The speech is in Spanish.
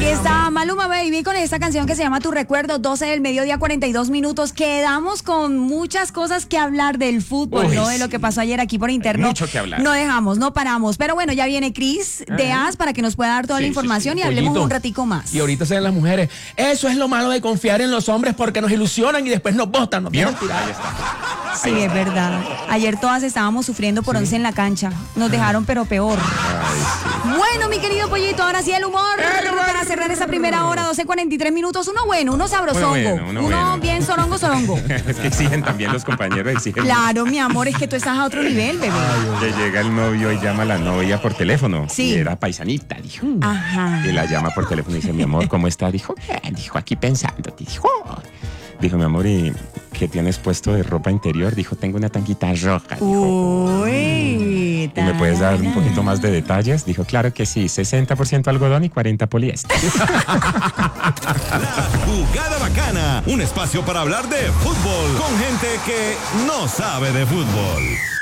está Maluma Baby con esta canción que se llama Tu Recuerdo, 12 del mediodía, 42 minutos. Quedamos con muchas cosas que hablar del fútbol, ¿no? De lo que pasó ayer aquí por interno. Mucho que hablar. No dejamos, no paramos. Pero bueno, ya viene Cris de AS para que nos pueda dar toda la información y hablemos Pollito. un ratico más. Y ahorita salen las mujeres. Eso es lo malo de confiar en los hombres porque nos ilusionan y después nos botan, nos ¿Vio? dejan tirar. Ahí está. Sí, es verdad. Ayer todas estábamos sufriendo por 11 en la cancha. Nos dejaron, pero peor. Bueno, mi querido Pollito, ahora sí el humor. Para cerrar esa primera hora, 12:43 minutos. Uno bueno, uno sabrosongo. Uno bueno. Bien sorongo. Es que exigen también los compañeros, exigen. Claro, mi amor, es que tú estás a otro nivel, bebé. Que llega el novio y llama a la novia por teléfono. Sí. Y era paisanita, dijo. Ajá. Y la llama por teléfono y dice, mi amor, ¿cómo está? Dijo, bien, dijo, aquí pensando. Dijo, mi amor, ¿y qué tienes puesto de ropa interior? Dijo, tengo una tanguita roja. Dijo, Uy, ¿y me puedes dar un poquito más de detalles? Dijo, claro que sí, 60% algodón y 40% poliéster. La Jugada Bacana, un espacio para hablar de fútbol con gente que no sabe de fútbol.